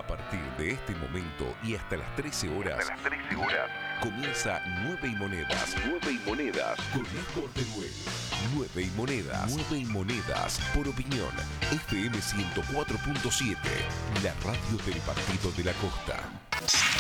partir de este momento y hasta las 13 horas, comienza 9 y Monedas. 9 y Monedas con Néstor Teruel. 9 y Monedas. 9 y Monedas por Opinión. FM 104.7, la radio del Partido de la Costa.